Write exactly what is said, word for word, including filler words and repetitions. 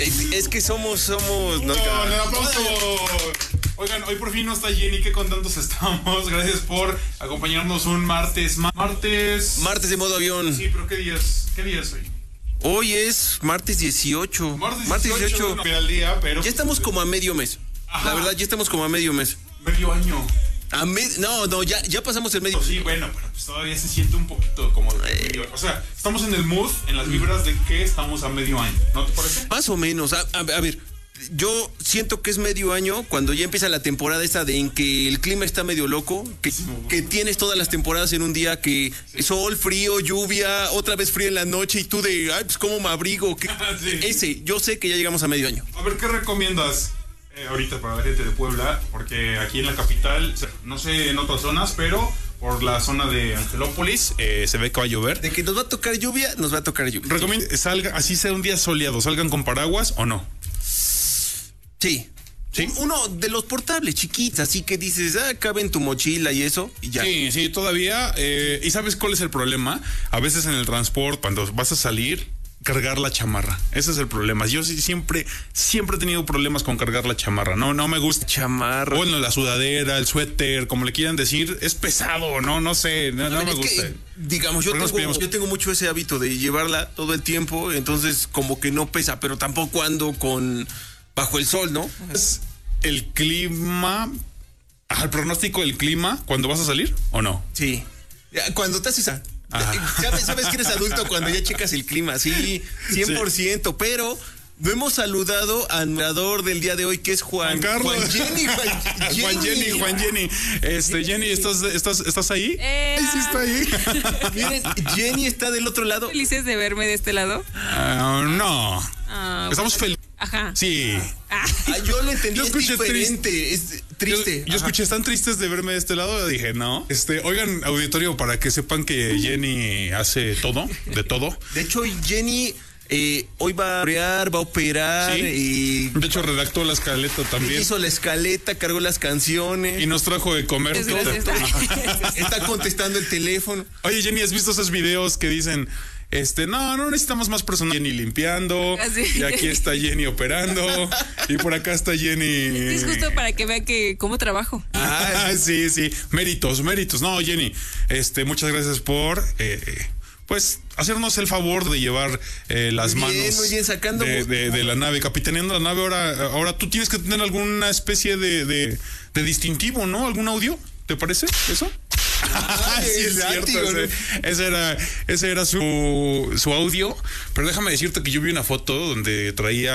Es, es que somos, somos... No, no, no, aplauso. Oigan, hoy por fin no está Jenny, que contentos estamos. Gracias por acompañarnos un martes. Ma- martes... Martes de modo avión. Sí, pero ¿qué día es? ¿Qué día es hoy? Hoy es martes dieciocho. Martes Martes dieciocho. dieciocho. No, al día, pero... Ya estamos como a medio mes. Ajá. La verdad, ya estamos como a medio mes. Medio año. A me... No, no, ya, ya pasamos el medio. Sí, bueno, pero pues todavía se siente un poquito como de medio. O sea, estamos en el mood, en las vibras de que estamos a medio año. ¿No te parece? Más o menos. A, a, a ver, yo siento que es medio año cuando ya empieza la temporada esta de en que el clima está medio loco, que, que tienes todas las temporadas en un día, que sol, frío, lluvia, otra vez frío en la noche y tú de, ay, pues cómo me abrigo. ¿Qué? Sí. Ese, yo sé que ya llegamos a medio año. A ver, ¿qué recomiendas eh, ahorita para la gente de Puebla? Porque aquí en la capital, no sé en otras zonas, pero por la zona de Angelópolis eh, se ve que va a llover. De que nos va a tocar lluvia, nos va a tocar lluvia. Recomiendo, salga, así sea un día soleado, salgan con paraguas o no. Sí. ¿Sí? Uno de los portables chiquitos, así que dices, ah, cabe en tu mochila y eso, y ya. Sí, sí, todavía. Eh, ¿Y sabes cuál es el problema? A veces en el transporte, cuando vas a salir, cargar la chamarra. Ese es el problema. Yo sí, siempre, siempre he tenido problemas con cargar la chamarra. No, no me gusta. Chamarra. Bueno, la sudadera, el suéter, como le quieran decir, es pesado, no, no sé, no, no Ver, me es gusta. que, digamos, yo ¿Por qué nos tengo, pillamos? yo tengo mucho ese hábito de llevarla todo el tiempo, entonces como que no pesa, pero tampoco ando con bajo el sol, ¿no? ¿Es el clima, al pronóstico del clima cuando vas a salir o no? Sí. Ya, cuando te haces a... Ajá. ¿Sabes, sabes que eres adulto cuando ya checas el clima, sí, cien por ciento, pero no hemos saludado al moderador del día de hoy, que es Juan, Juan Carlos. Juan Jenny, Juan Jenny. Juan Jenny, Juan Jenny. Este, Jenny, ¿estás, estás, estás ahí? Eh, Sí, está ahí. Miren, Jenny está del otro lado. ¿Felices de verme de este lado? Ah, no. Ah, Estamos bueno. felices. Ajá. Sí. Ah. Ah, yo lo entendí, Yo es escuché diferente, es triste. Yo, yo escuché, están tristes de verme de este lado. Dije, no. Este, oigan, auditorio, para que sepan que Jenny hace todo, de todo. De hecho, Jenny eh, hoy va a operar, va a operar Sí. y De hecho, redactó la escaleta también. hizo la escaleta, cargó las canciones, Y nos trajo de comer. Gracias, gracias. está contestando el teléfono. Oye, Jenny, ¿has visto esos videos que dicen, este, no, no necesitamos más personal? Jenny limpiando, Así. y aquí está Jenny operando, y por acá está Jenny. Es justo para que vean que cómo trabajo. Ah, sí, sí, méritos, méritos. No, Jenny, este, muchas gracias por, eh, pues, hacernos el favor de llevar eh, las Muy bien, manos muy bien, sacando- de, de- de la nave, capitaneando la nave. Ahora, ahora tú tienes que tener alguna especie de, de, de distintivo, ¿no? ¿Algún audio? ¿Te parece eso? Ah, Sí, es el cierto, látigo, ese, ese era, ese era su, su audio. Pero déjame decirte que yo vi una foto donde traía